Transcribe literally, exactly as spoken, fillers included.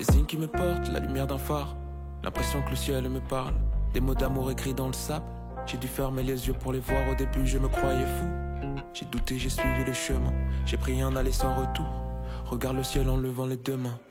des signes qui me portent, la lumière d'un phare. L'impression que le ciel me parle, des mots d'amour écrits dans le sable. J'ai dû fermer les yeux pour les voir, au début je me croyais fou. J'ai douté, j'ai suivi le chemin, j'ai pris un aller sans retour. Regarde le ciel en levant les deux mains.